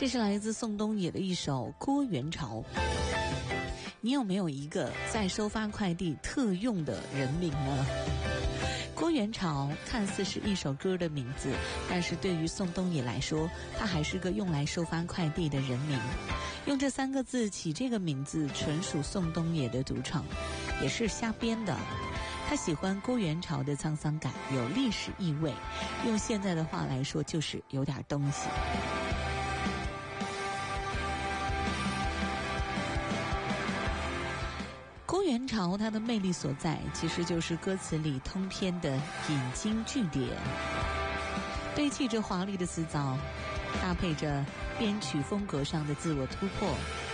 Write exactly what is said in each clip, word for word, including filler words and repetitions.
这是来自宋冬野的一首《郭元潮》。你有没有一个在收发快递特用的人名呢？郭元潮看似是一首歌的名字，但是对于宋冬野来说，他还是个用来收发快递的人名。用这三个字起这个名字，纯属宋冬野的独创，也是瞎编的。他喜欢郭元潮的沧桑感，有历史意味，用现在的话来说，就是有点东西。郭元潮他的魅力所在，其实就是歌词里通篇的引经据典，堆砌着华丽的词藻，搭配着编曲风格上的自我突破。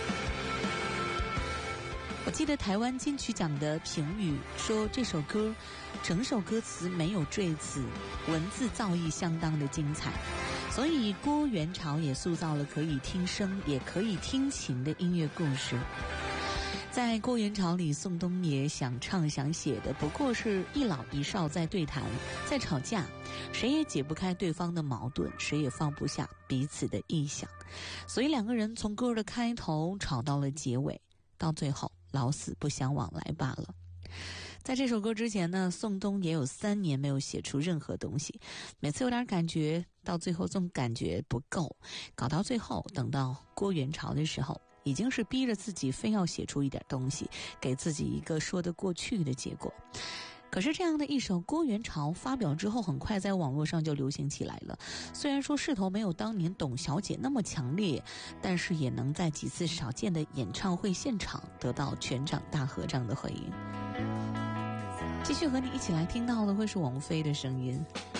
我记得台湾金曲奖的评语说，这首歌整首歌词没有赘词，文字造诣相当的精彩，所以郭元潮也塑造了可以听声也可以听情的音乐故事。在郭元潮里，宋冬野想唱想写的不过是一老一少在对谈，在吵架，谁也解不开对方的矛盾，谁也放不下彼此的臆想，所以两个人从歌的开头吵到了结尾，到最后老死不相往来罢了。在这首歌之前呢，宋冬野有三年没有写出任何东西，每次有点感觉，到最后总感觉不够，搞到最后等到郭元潮的时候，已经是逼着自己非要写出一点东西，给自己一个说得过去的结果。可是这样的一首郭元潮发表之后，很快在网络上就流行起来了。虽然说势头没有当年董小姐那么强烈，但是也能在几次少见的演唱会现场得到全场大合唱的回应。继续和你一起来听到的会是王菲的声音。